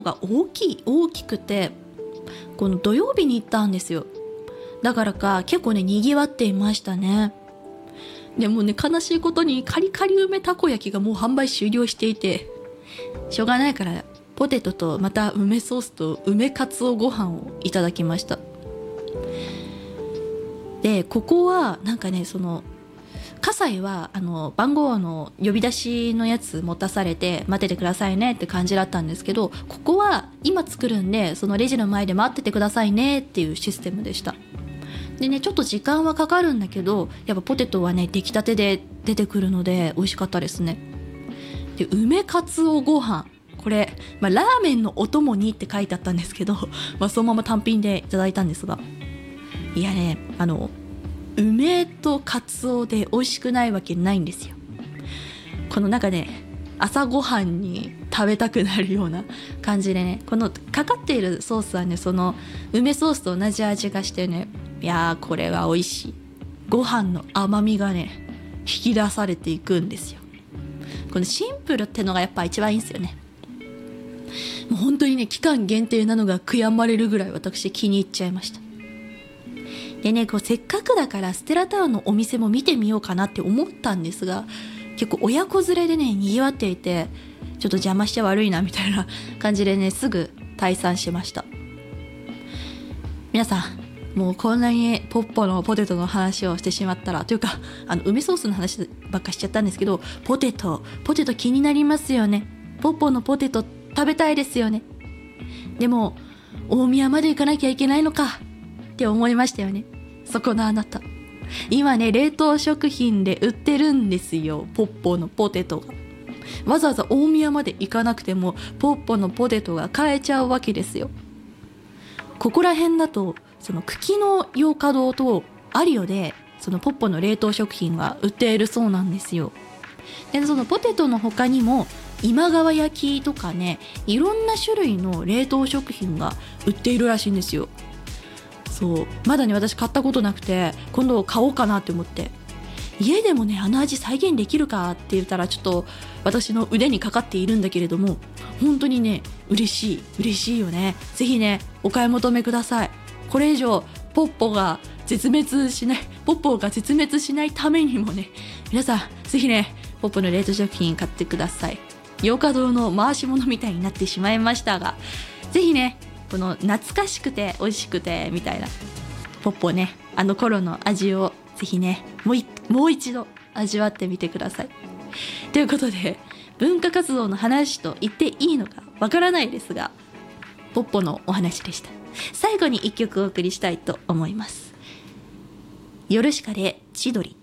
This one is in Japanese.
が大きくて、この土曜日に行ったんですよ。だからか結構ね賑わっていましたね。でもね、悲しいことにカリカリ梅たこ焼きがもう販売終了していて、しょうがないからポテトとまた梅ソースと梅かつおご飯をいただきました。でここはなんかね、葛西は番号の呼び出しのやつ持たされて待っててくださいねって感じだったんですけど、ここは今作るんでそのレジの前で待っててくださいねっていうシステムでした。でね、ちょっと時間はかかるんだけど、やっぱポテトはね出来たてで出てくるので美味しかったですね。で梅かつおご飯、これ、ラーメンのお供にって書いてあったんですけど、そのまま単品でいただいたんですが、いやね、梅とカツオで美味しくないわけないんですよ。このなんかね、朝ごはんに食べたくなるような感じでね、このかかっているソースはね、その梅ソースと同じ味がしてね、いやーこれは美味しい。ご飯の甘みがね引き出されていくんですよ。このシンプルってのがやっぱ一番いいんですよね。もう本当にね、期間限定なのが悔やまれるぐらい私気に入っちゃいました。でね、せっかくだからステラタウンのお店も見てみようかなって思ったんですが、結構親子連れでね賑わっていて、ちょっと邪魔しちゃ悪いなみたいな感じでね、すぐ退散しました。皆さん、もうこんなにポッポのポテトの話をしてしまったら、というか梅ソースの話ばっかしちゃったんですけど、ポテト気になりますよね。ポッポのポテト食べたいですよね。でも大宮まで行かなきゃいけないのかって思いましたよね。そこのあなた、今ね冷凍食品で売ってるんですよ、ポッポのポテトが。わざわざ大宮まで行かなくてもポッポのポテトが買えちゃうわけですよ。ここら辺だとその茎の洋華堂とアリオでそのポッポの冷凍食品が売っているそうなんですよ。でそのポテトの他にも今川焼きとかね、いろんな種類の冷凍食品が売っているらしいんですよ。そう、まだね私買ったことなくて、今度買おうかなって思って、家でもね味再現できるかって言ったらちょっと私の腕にかかっているんだけれども、本当にね嬉しいよね。ぜひねお買い求めください。これ以上ポッポが絶滅しないためにもね、皆さんぜひねポッポの冷凍食品買ってください。洋華堂の回し物みたいになってしまいましたが、ぜひねこの懐かしくて美味しくてみたいなポッポね、頃の味をぜひねもう一度味わってみてください。ということで、文化活動の話と言っていいのかわからないですが、ポッポのお話でした。最後に一曲お送りしたいと思います。ヨルシカで千鳥。